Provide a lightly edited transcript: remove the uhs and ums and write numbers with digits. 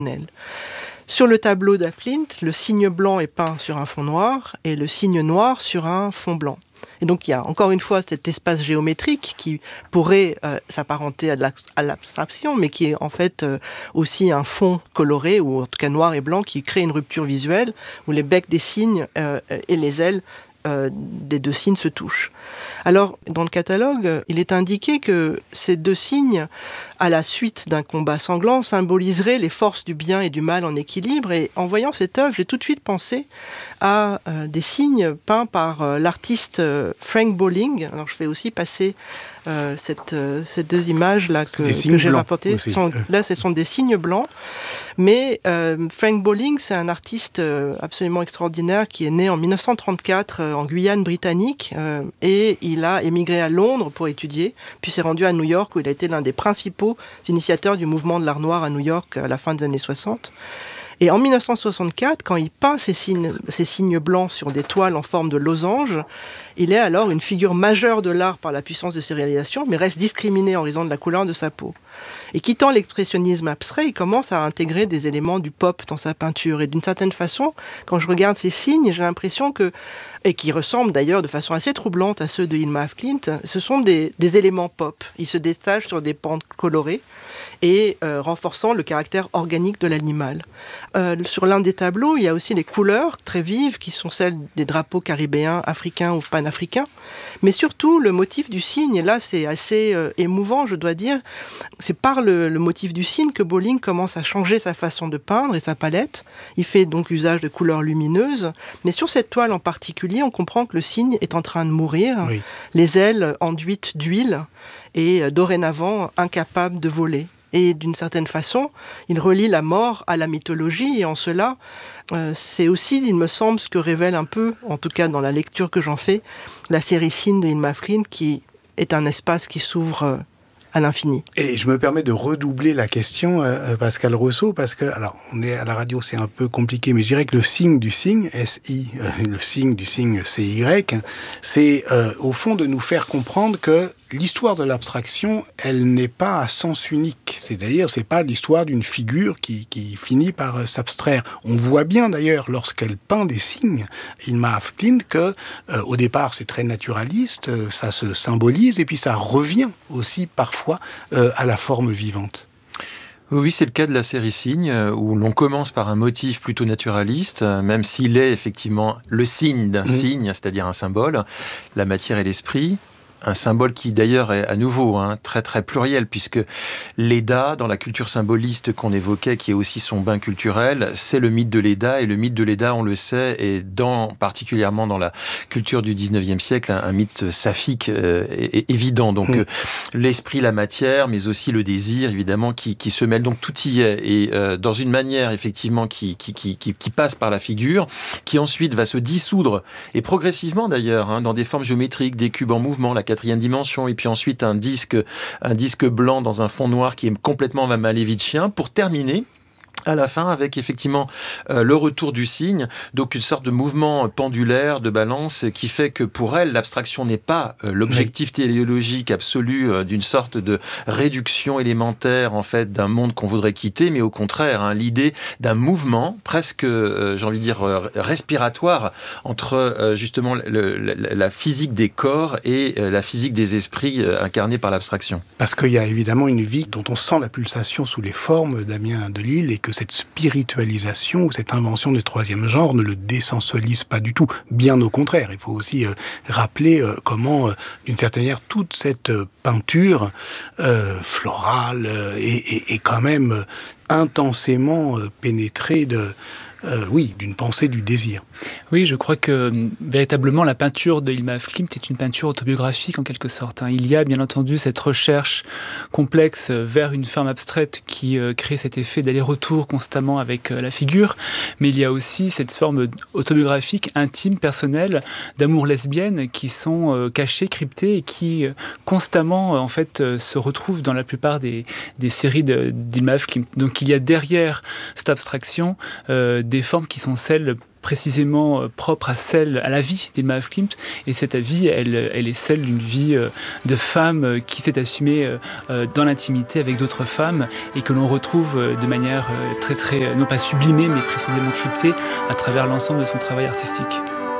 Sur le tableau d'Aflint, le signe blanc est peint sur un fond noir et le signe noir sur un fond blanc. Et donc il y a encore une fois cet espace géométrique qui pourrait s'apparenter à l'abstraction, mais qui est en fait aussi un fond coloré, ou en tout cas noir et blanc, qui crée une rupture visuelle où les becs des cygnes et les ailes des deux cygnes se touchent. Alors, dans le catalogue, il est indiqué que ces deux cygnes, à la suite d'un combat sanglant, symboliseraient les forces du bien et du mal en équilibre. Et en voyant cette œuvre, j'ai tout de suite pensé à des cygnes peints par l'artiste Frank Bolling. Alors, je fais aussi passer ces deux images-là que j'ai rapportées. Là, ce sont des cygnes blancs. Mais Frank Bolling, c'est un artiste absolument extraordinaire qui est né en 1934 en Guyane britannique et il a émigré à Londres pour étudier, puis s'est rendu à New York où il a été l'un des principaux initiateurs du mouvement de l'art noir à New York à la fin des années 60. Et en 1964, quand il peint ces signes blancs sur des toiles en forme de losange, il est alors une figure majeure de l'art par la puissance de ses réalisations, mais reste discriminé en raison de la couleur de sa peau. Et quittant l'expressionnisme abstrait, il commence à intégrer des éléments du pop dans sa peinture. Et d'une certaine façon, quand je regarde ces signes, j'ai l'impression que, et qui ressemblent d'ailleurs de façon assez troublante à ceux de Hilma af Klint, ce sont des éléments pop. Ils se détachent sur des pentes colorées et renforçant le caractère organique de l'animal. Sur l'un des tableaux, il y a aussi les couleurs très vives qui sont celles des drapeaux caribéens, africains ou panafricains. Mais surtout, le motif du cygne, et là c'est assez émouvant, je dois dire, c'est par le motif du cygne que Bolling commence à changer sa façon de peindre et sa palette. Il fait donc usage de couleurs lumineuses. Mais sur cette toile en particulier, on comprend que le cygne est en train de mourir, oui. Les ailes enduites d'huile et dorénavant incapable de voler. Et d'une certaine façon, il relie la mort à la mythologie, et en cela, c'est aussi, il me semble, ce que révèle un peu, en tout cas dans la lecture que j'en fais, la série Cygne de Hilma af Klint, qui est un espace qui s'ouvre à l'infini. Et je me permets de redoubler la question, Pascal Rousseau, parce que, alors, on est à la radio, c'est un peu compliqué, mais je dirais que le signe du signe, S-I, le signe du signe C-Y, c'est au fond de nous faire comprendre que l'histoire de l'abstraction, elle n'est pas à sens unique. C'est-à-dire, c'est pas l'histoire d'une figure qui finit par s'abstraire. On voit bien d'ailleurs, lorsqu'elle peint des signes, Hilma af Klint, que au départ, c'est très naturaliste, ça se symbolise, et puis ça revient aussi parfois à la forme vivante. Oui, c'est le cas de la série Cygne, où l'on commence par un motif plutôt naturaliste, même s'il est effectivement le signe d'un signe, c'est-à-dire un symbole, la matière et l'esprit. Un symbole qui d'ailleurs est à nouveau très très pluriel, puisque Leda, dans la culture symboliste qu'on évoquait, qui est aussi son bain culturel, c'est le mythe de Leda, et le mythe de Leda, on le sait, est particulièrement dans la culture du 19e siècle, un mythe saphique et évident. Donc l'esprit, la matière, mais aussi le désir, évidemment, qui se mêlent. Donc tout y est, et dans une manière effectivement qui passe par la figure, qui ensuite va se dissoudre, et progressivement d'ailleurs, dans des formes géométriques, des cubes en mouvement, la 4e dimension, et puis ensuite un disque blanc dans un fond noir qui est complètement malévitchien, pour terminer à la fin avec effectivement le retour du cygne, donc une sorte de mouvement pendulaire, de balance, qui fait que pour elle, l'abstraction n'est pas l'objectif téléologique absolu d'une sorte de réduction élémentaire en fait d'un monde qu'on voudrait quitter, mais au contraire, l'idée d'un mouvement presque, j'ai envie de dire, respiratoire entre justement la physique des corps et la physique des esprits incarnés par l'abstraction. Parce qu'il y a évidemment une vie dont on sent la pulsation sous les formes d'Ammien Delille, et que cette spiritualisation ou cette invention du troisième genre ne le désensualise pas du tout. Bien au contraire, il faut aussi rappeler comment, d'une certaine manière, toute cette peinture florale est quand même intensément pénétrée d'une pensée du désir. Oui, je crois que véritablement la peinture de Hilma af Klint est une peinture autobiographique en quelque sorte. Il y a bien entendu cette recherche complexe vers une forme abstraite qui crée cet effet d'aller-retour constamment avec la figure, mais il y a aussi cette forme autobiographique, intime, personnelle, d'amour lesbienne qui sont cachées, cryptées et qui constamment en fait se retrouvent dans la plupart des séries d'Hilma af Klint. Donc il y a derrière cette abstraction des formes qui sont celles précisément propre à la vie d'Ilma af Klint. Et cette vie, elle est celle d'une vie de femme qui s'est assumée dans l'intimité avec d'autres femmes et que l'on retrouve de manière très, très, non pas sublimée, mais précisément cryptée à travers l'ensemble de son travail artistique.